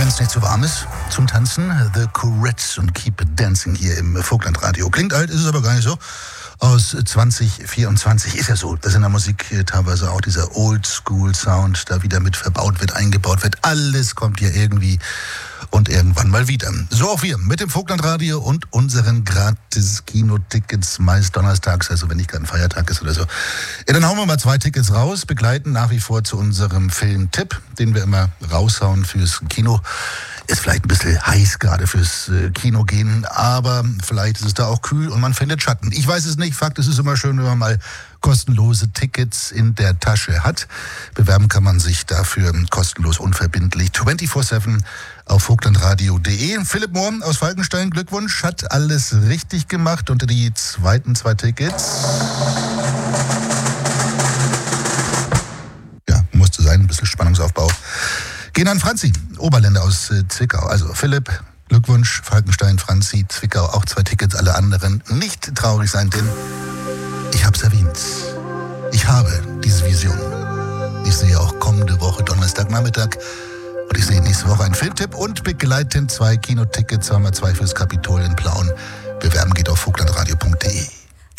es nicht zu warm ist zum Tanzen. The Courettes und Keep It Dancing hier im Vogtlandradio. Klingt alt, ist es aber gar nicht so. Aus 2024 ist ja so, dass in der Musik teilweise auch dieser Oldschool-Sound da wieder mit verbaut wird, eingebaut wird. Alles kommt hier irgendwie und irgendwann mal wieder. So auch wir mit dem Vogtlandradio und unseren Gratis-Kino-Tickets, meist donnerstags, also wenn nicht gerade ein Feiertag ist oder so. Ja, dann hauen wir mal 2 Tickets raus, begleiten nach wie vor zu unserem Filmtipp, den wir immer raushauen fürs Kino. Ist vielleicht ein bisschen heiß gerade fürs Kino gehen, aber vielleicht ist es da auch kühl und man findet Schatten. Ich weiß es nicht. Fakt, es ist immer schön, wenn man mal kostenlose Tickets in der Tasche hat. Bewerben kann man sich dafür kostenlos, unverbindlich 24/7 auf vogtlandradio.de. Philipp Mohr aus Falkenstein, Glückwunsch, hat alles richtig gemacht und die zweiten 2 Tickets. Ja, musste sein, ein bisschen Spannungsaufbau. Gehen an Franzi, Oberländer aus Zwickau. Also Philipp, Glückwunsch, Falkenstein, Franzi, Zwickau, auch 2 Tickets, alle anderen nicht traurig sein, denn ich hab's erwähnt. Ich habe diese Vision. Ich sehe auch kommende Woche Donnerstagnachmittag und ich sehe nächste Woche einen Filmtipp und begleitend 2 Kinotickets, 2x2 fürs Kapitol in Plauen. Bewerben geht auf vogtlandradio.de.